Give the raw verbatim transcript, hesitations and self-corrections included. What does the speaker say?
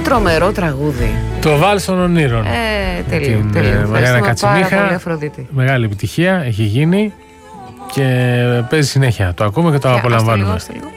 τρομερό τραγούδι. Το Βάλς των Ονείρων. Ε, τέλειο. Την τέλειο. Μαριάννα Κατσιμίχα. Πολύ μεγάλη επιτυχία έχει γίνει και παίζει συνέχεια. Το ακούμε και το απολαμβάνουμε.